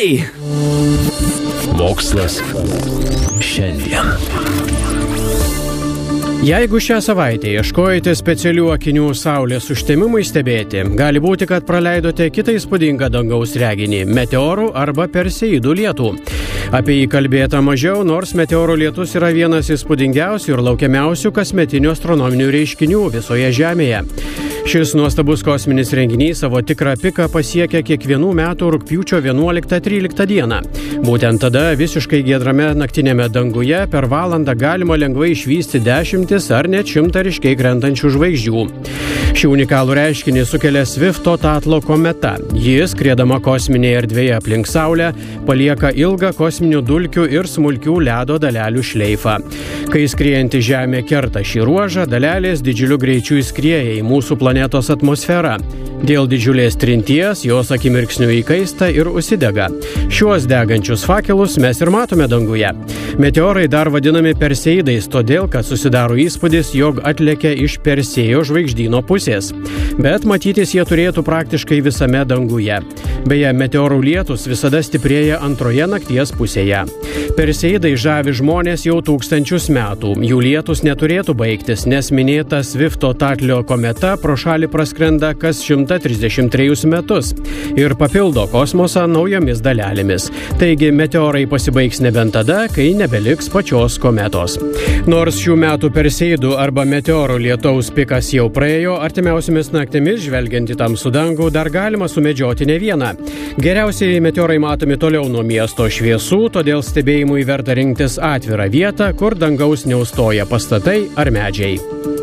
Hey! Mokslas šiandien. Jeigu šią savaitę ieškojate specialių akinių saulės užtemimui stebėti, gali būti, kad praleidote kitą įspūdingą dangaus reginį – meteorų arba perseidų lietų. Apie jį kalbėta mažiau, nors meteorų lietus yra vienas įspūdingiausių ir laukiamiausių kasmetinių astronominių reiškinių visoje Žemėje. Šis nuostabus kosminis renginys savo tikrą piką pasiekia kiekvienų metų rugpjūčio 11-13 dieną. Būtent tada visiškai giedrame naktinėme danguje per valandą galima lengvai išvysti dešimtis ar net 100 ryškiai krentančių žvaigždžių. Šį unikalų reiškinį sukelia Swifto-Tatlo kometa. Ji, skriedama kosminėje erdvėje aplink Saulę, palieka ilgą kosminių dulkių ir smulkių ledo dalelių šleifą. Kai skriejanti Žemė kerta šį ruožą, dalelės didžiuliu greičiu įskrieja į mūsų planetos atmosferą. Dėl didžiulės trinties jos akimirksniu įkaista ir užsidega. Šiuos degančius fakelus mes ir matome danguje. Meteorai dar vadinami perseidais, todėl, kad susidaro įspūdis, jog atlekia iš Persėjo žvaigždyno pusės. Bet matytis jie turėtų praktiškai visame danguje. Beje, meteorų lietus visada stiprėja antroje nakties pusėje. Perseidai žavi žmonės jau tūkstančius metų. Jų lietus neturėtų baigtis, nes minėta Swifto-Tatlio kometa pro šalį praskrenda kas 133 metus ir papildo kosmosą naujomis dalelėmis. Taigi meteorai pasibaigs nebent tada, kai nebeliks pačios kometos. Nors šių metų perseidų arba meteorų lietaus pikas jau praėjo, artimiausiomis naktimis žvelgiant į tamsų dangų dar galima sumedžioti ne vieną. Geriausiai meteorai matomi toliau nuo miesto šviesų, todėl stebėjimui verta rinktis atvirą vietą, kur dangaus neužstoja pastatai ar medžiai.